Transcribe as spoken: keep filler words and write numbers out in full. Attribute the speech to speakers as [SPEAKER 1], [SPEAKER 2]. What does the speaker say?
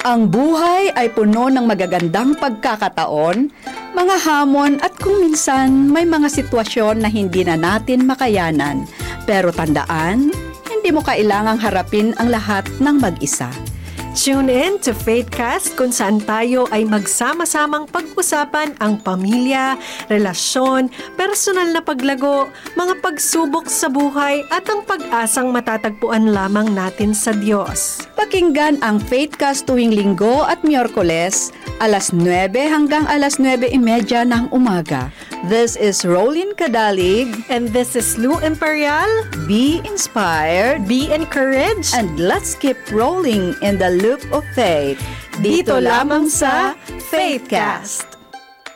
[SPEAKER 1] Ang buhay ay puno ng magagandang pagkakataon, mga hamon at kung minsan may mga sitwasyon na hindi na natin makayanan. Pero tandaan, hindi mo kailangang harapin ang lahat ng mag-isa.
[SPEAKER 2] Tune in to Faithcast kung saan tayo ay magsama-samang pag-usapan ang pamilya, relasyon, personal na paglago, mga pagsubok sa buhay at ang pag-asang matatagpuan lamang natin sa Diyos.
[SPEAKER 1] Pakinggan ang Faithcast tuwing Linggo at Miyerkules, alas nuwebe hanggang alas nuwebe imedya ng umaga. This is Rolin Cadalig.
[SPEAKER 2] And this is Lou Imperial.
[SPEAKER 1] Be inspired.
[SPEAKER 2] Be encouraged.
[SPEAKER 1] And let's keep rolling in the loop of faith.
[SPEAKER 2] Dito lamang sa Faithcast.